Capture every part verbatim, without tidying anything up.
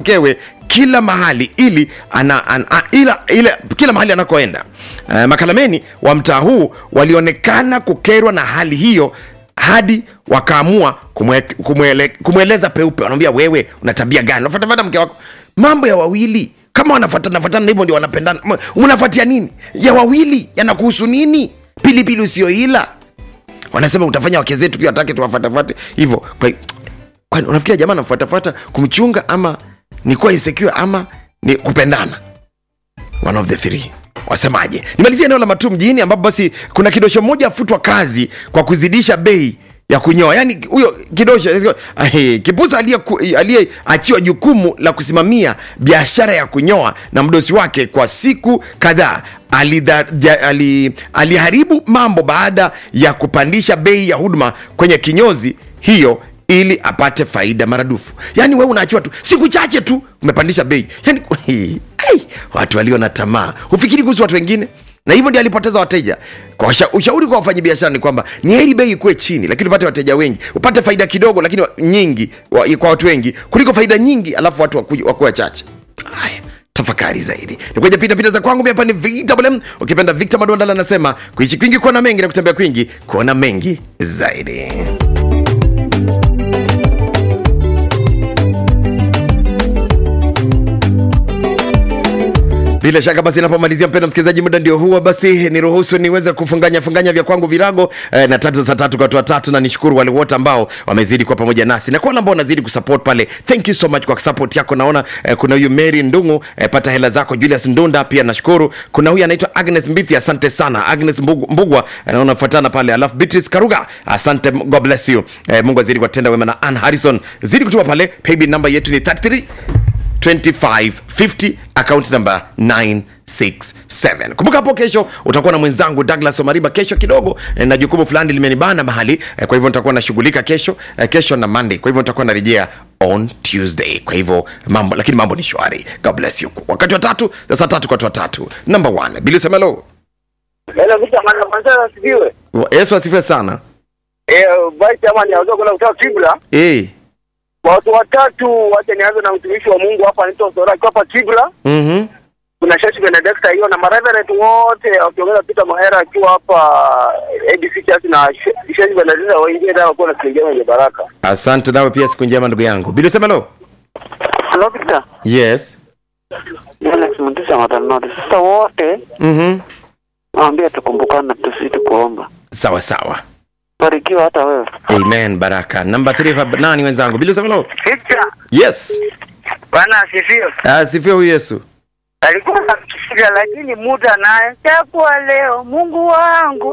mkewe kila mahali ili ana, an, a, ila, ila, kila mahali anakoenda. Uh, makalameni wa mtaa huu walionekana kukerwa na hali hiyo hadi wakaamua kumwe, kumwele, kumweleza peupe. Wanamwambia, wewe una tabia gani? Unafuata mke wako. Mambo ya wawili kama wanafuatana fuatana hivyo ndio wanapendana. Unafuatia nini? Ya wawili yanakuhusu nini? Pilipili usioila. Wanasema utafanya wake zetu pia watake tuwafuatafuate hivyo. Kwa kwani unafikiria jamaa anafuatafuata kumchunga ama ni kuwa insecure ama ni kupendana? One of the three. Wasemaje? Nimalizia eneo la Matu mjini ambapo basi kuna kidosho mmoja afutwa kazi kwa kuzidisha bei ya kunyoa. Yaani huyo kidosho kipusa aliyeachiwa jukumu la kusimamia biashara ya kunyoa na mdosi wake kwa siku kadhaa aliharibu mambo baada ya kupandisha bei ya huduma kwenye kinyozi hiyo ili apate faida maradufu. Yaani wewe unaachiwa tu siku chache tu umepandisha bei. Yaani hey, watu walio na tamaa hufikiri kuhusu watu wengine, na hivyo ndio alipoteza wateja. Kwa ushauri kwa wafanyabiashara ni kwamba ni heri bei ikuwe chini lakini upate wateja wengi, upate faida kidogo lakini nyingi wa, kwa watu wengi kuliko faida nyingi alafu watu wakuwe wachache. Haya, tafakari zaidi. Nikuja pita pita za kwangu, mimi hapa ni Victor Blem. Ukipenda Victor Madondala anasema kuishi kwingi kuona mengi na kutembea kwingi kuona mengi zaidi. Bila shaka basi napomalizia mpenda msikilizaji, muda ndio huo, basi niruhusu niweze kufunganya funganya vya kwangu virago eh, na tatu za tatu kwa watu watatu, na nishukuru wale wote ambao wamezidi kwa pamoja nasi na kwa wale ambao wanazidi kusupport pale. Thank you so much kwa support yako. Naona eh, kuna huyu Mary Ndungu eh, pata hela zako. Julius Ndunda pia nashukuru. Kuna huyu anaitwa Agnes Mbithi, asante sana Agnes Mbugwa, naona fuatana pale. Alafu Beatrice Karuga, asante, God bless you. Eh, Mungu azidi kuwatenda wema. Na Ann Harrison zidi kutuma pale. Paybill number yetu ni thirty-three twenty-five fifty, account number nine six seven. Kumbuka hapo kesho utakuwa na mwenzangu Douglas Omariba. Kesho kidogo eh, na jukumu fulani limenibana mahali eh, kwa hivyo nitakuwa nashughulika kesho eh, kesho na Monday. Kwa hivyo nitakuwa narejea on Tuesday. Kwa hivyo mambo, lakini mambo ni shwari. God bless you. Wakati wa tatu, saa tatu kwa watu wa tatu. Number one, Billy Semelo. Hello, Victor Manda Manda asifiwe. Yesu asifiwe sana. Eh, vice chairman ya Udogo la Utao Kibla. Eh. Watu watatu, wacha nianze na mtumishi wa Mungu hapa anaitwa Zora hapa Kibla. Mhm. Kuna Shashi Benedicta hiyo na mareverend wote wakiongeza Peter Mahera akiwa hapa A D C Church na Shashi Benedicta waingie ndio kwa kuingia na baraka. Asante, nawe pia siku njema ndugu yangu. Billy Semelo. Hello Victor. Yes. Alex Mundisa matanodi. Sasa wote. Mhm. Naambia tukumbukane tusiti kuomba. Sawa sawa. Barikiwa hata wewe. Amen, baraka. Number three nani wenzangu? Billy Semelo. Victor. Yes. Bwana asifiwe. Asifiwe huyu Yesu. Alikuwa akishika lakini muda naye chakua leo Mungu wangu.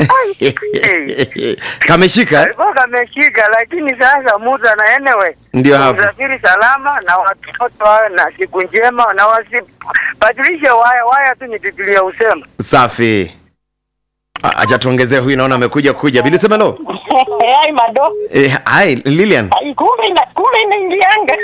Ai. Kameshika? Alikuwa kameshika lakini sasa muda na anyway. Ndio hapo. Usafiri salama na watoto wawe na siku njema na wasibadilishe waya waya tu ni Biblia usema. Safi. Acha tuongezee huyu, naona amekuja kuja. Billy Semelo. Ai mado. Eh, hai Lilian. Ai kumbe na kumbe ningianga.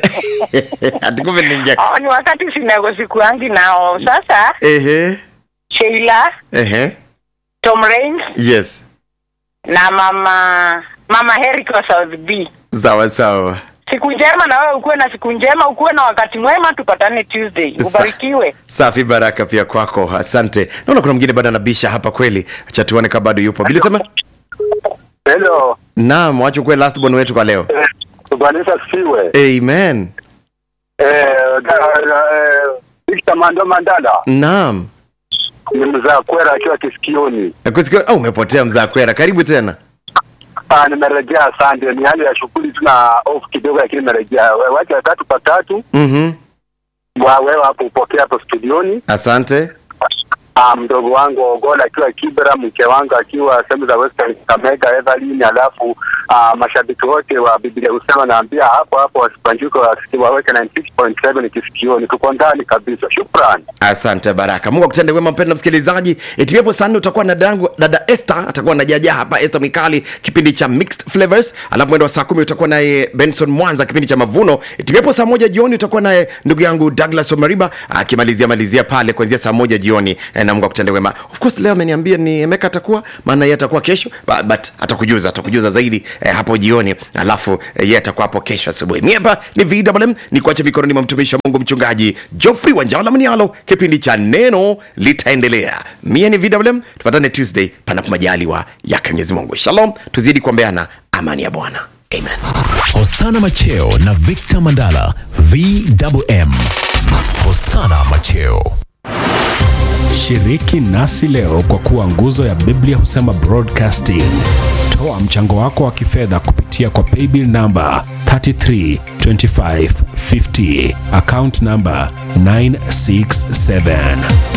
Ati kumbe ningia. Oh, ni wakati sina siku yangu nao sasa. Ehe. Sheila. Ehe. Tom Rains. Yes. Na mama mama Heri kwa South B. Sawa sawa. Siku njema na wewe, ukuwe na siku njema, ukuwe na wakati mwema, tupatane Tuesday. Ubarikiwe. Safi, baraka pia kwako. Asante. Naona kuna mwingine bado anabisha hapa kweli. Acha tuone kama bado yupo. Bila sema. Hello. Naam, wacha kwa last born wetu kwa leo. Bwana asifiwe. Amen. Eh, Victor Manda Mandala. Naam. Ni mzaa kwera akiwa Kisikioni. Kusikia au umepotea mzaa kwera. Karibu tena. Ah, nimerejea, asante. Ni hali ya shughuli tuna off kidogo lakini nimerejea. Wacha tatu kwa tatu. Mhm. Wa wewe hapo upokea hapo studioni. Asante. Ah, mdogo wangu Ogola akiwa Kibera, mke wangu akiwa sehemu za Western Kamega Evelyn, alafu ah, mashabiki wote wa Biblia usema naambia hapo hapo wasipanjuke wasiwaweke ninety six point seven Kisikioni. Tuko ndani kabisa. Shukrani. Asante, baraka. Mungu akutende wema mpendwa msikilizaji. Etiwepo sana utakuwa na dangu dada Esther, atakuwa na jaja hapa Esther Mikali kipindi cha Mixed Flavors. Alafu mwendo wa saa kumi utakuwa naye Benson Mwanza kipindi cha Mavuno. Etiwepo saa moja jioni utakuwa naye ndugu yangu Douglas Omariba akimalizia malizia pale kuanzia saa moja jioni. eh, na Mungu akutende wema. Of course leo ameniambia ni Emeka atakuwa, maana yeye atakuwa kesho, but, but atakujuza atakujuza zaidi eh, hapo jioni, alafu eh, yeye atakuwa hapo kesho asubuhi. Mimi hapa ni V W M, ni kuache mikononi mwa mtumishi wa Mungu mchungaji Geoffrey Wanjala Mnialo. Kipindi cha neno litaendelea. Mimi ni V W M, tupatane Tuesday panapo majaliwa ya Mwenyezi Mungu. Shalom, tuzidi kuombeana amani ya Bwana. Amen. Hosana Macheo na Victor Mandala, V W M. Hosana Macheo. Shiriki nasi leo kwa kuwa nguzo ya Biblia Husema Broadcasting. Toa mchango wako wa kifedha kupitia kwa paybill number three three two five five zero, account number nine six seven.